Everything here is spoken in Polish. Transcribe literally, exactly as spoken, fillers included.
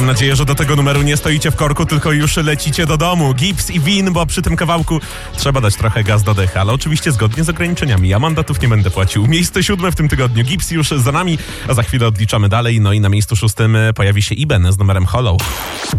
Mam nadzieję, że do tego numeru nie stoicie w korku, tylko już lecicie do domu. Gips i Win, bo przy tym kawałku trzeba dać trochę gaz do decha, ale oczywiście zgodnie z ograniczeniami. Ja mandatów nie będę płacił. Miejsce siódme w tym tygodniu. Gips już za nami, a za chwilę odliczamy dalej. No i na miejscu szóstym pojawi się Iben z numerem Hollow.